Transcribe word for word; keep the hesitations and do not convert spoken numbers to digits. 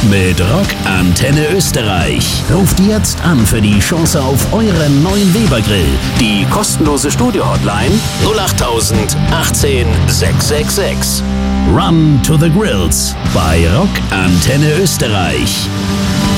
mit Rock Antenne Österreich. Ruft jetzt an für die Chance auf euren neuen Weber Grill. Die kostenlose Studio-Hotline null acht tausend achtzehn sechs sechs sechs. Run to the Grills bei Rock Antenne Österreich.